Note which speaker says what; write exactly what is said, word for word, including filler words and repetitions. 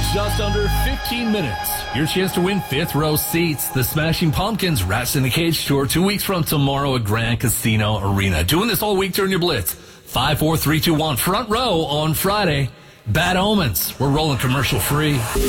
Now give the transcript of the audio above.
Speaker 1: just under fifteen minutes. Your chance to win fifth row seats. The Smashing Pumpkins Rats in the Cage tour two weeks from tomorrow at Grand Casino Arena. Doing this all week during your blitz. Five, four, three, two, one. Front row on Friday. Bad Omens. We're rolling commercial free.